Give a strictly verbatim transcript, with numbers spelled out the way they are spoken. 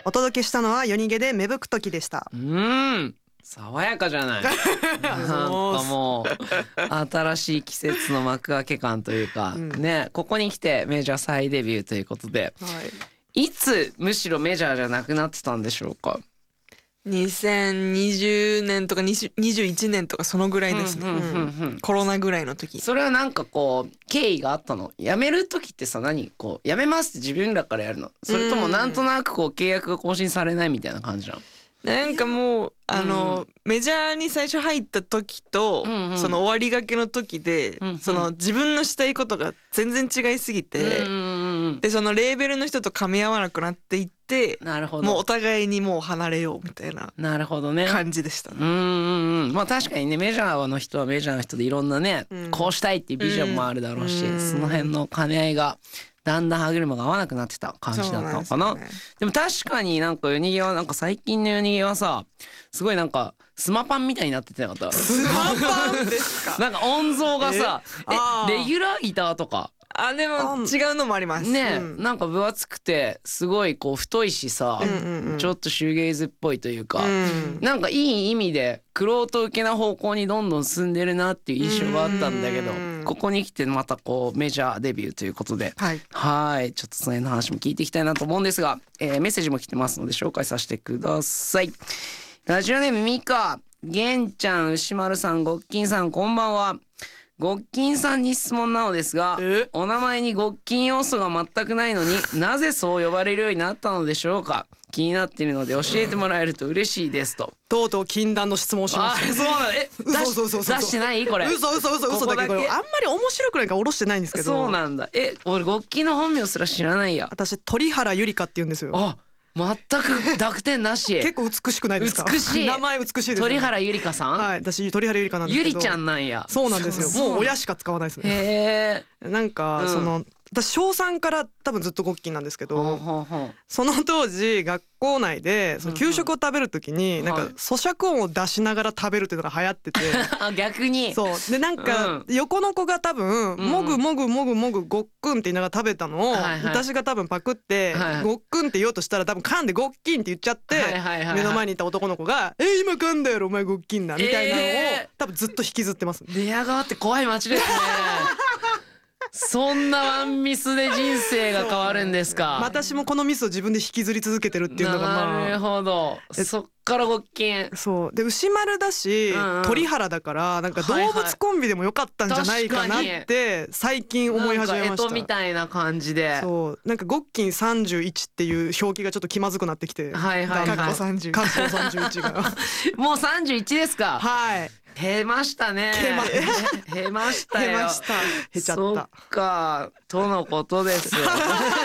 お届けしたのは夜逃げで芽吹く時でした。 うーん爽やかじゃないなんかもう新しい季節の幕開け感というか、うん、ねここに来てメジャー再デビューということで、はい、いつむしろメジャーじゃなくなってたんでしょうか。 にせんにじゅうねんとかにじゅういちねんとかそのぐらいですね、うんうんうんうん、コロナぐらいの時。 それはなんかこう経緯があったの？辞める時ってさ何こう辞めますって自分らからやるの？それともなんとなくこう契約が更新されないみたいな感じなの？ なんかもうあの、うん、メジャーに最初入った時と、うんうん、その終わりがけの時で、うんうん、その自分のしたいことが全然違いすぎて、うんうん、でそのレーベルの人と噛み合わなくなっていって、なるほどもうお互いにもう離れようみたいななるほどね感じでしたね。 うんうんうん、まあ確かにねメジャーの人はメジャーの人でいろんなね、うん、こうしたいっていうビジョンもあるだろうし、うん、その辺の兼ね合いがだんだん歯車が合わなくなってた感じだったのかな。 で, ね、でも確かになんか夜逃げはなんか最近の夜逃げはさすごいなんかスマパンみたいになっててなかった？ スマパンですか？ なんか音像がさえレギュラーギターとかあでも違うのもありますね、 うん、 なんか分厚くてすごいこう太いしさ、うんうんうん、ちょっとシューゲイズっぽいというか、うん、なんかいい意味で玄人受けな方向にどんどん進んでるなっていう印象があったんだけど、ここに来てまたこうメジャーデビューということで、はい、はいちょっとその辺の話も聞いていきたいなと思うんですが、えー、メッセージも来てますので紹介させてください。ラジオネームミカ、ゲンちゃん、牛丸さん、ゴッキンさん、こんばんは。ゴッキンさんに質問なのですが、お名前にゴッキン要素が全くないのになぜそう呼ばれるようになったのでしょうか。気になっているので教えてもらえると嬉しいですと。 とうとう禁断の質問しました。 あ、そうなの。え、 嘘嘘嘘出してないこれ。 嘘嘘嘘嘘だけど、あんまり面白くないから下ろしてないんですけど。 そうなんだ。え、俺ゴッキンの本名すら知らないや。 私鳥原ゆりかって言うんですよ。 あ、全く濁点なし。 結構美しくないですか？ 美しい。 名前美しいです、ね。 鳥原ゆりかさん。 はい、私鳥原ゆりかなんですけど。 ゆりちゃんなんや。 そうなんですよ。もう親しか使わないですね。 へえ。 なんか、うん、その私小さんから多分ずっとゴッキンなんですけど、ほうほうほう、その当時学校内でその給食を食べる時になんか咀嚼音を出しながら食べるっていうのが流行ってて、 逆にそうでなんか横の子が多分もぐもぐもぐもぐごっくんって言いながら食べたのを私が多分パクってごっくんって言おうとしたら多分噛んでごっきんって言っちゃって、目の前にいた男の子がえ今噛んだやろお前ごっきんだみたいなのを多分ずっと引きずってます。 寝屋川って怖い街ですね。そんなワンミスで人生が変わるんですか？ 私もこのミスを自分で引きずり続けてるっていうのが、まあ、なるほど。そっからごっきん。 そうで牛丸だし、うんうん、鳥原だからなんか動物コンビでもよかったんじゃないかなって最近思い始めました。 なんか干支みたいな感じで。 そうなんかごっきんさんじゅういちっていう表記がちょっと気まずくなってきて、 はいはいはい。 かっこさんじゅう。かっこさんじゅういちがもうさんじゅういちですか？ はい。 へましたね。へましたよ。 へました。へちゃった。 そっかとのことですよ。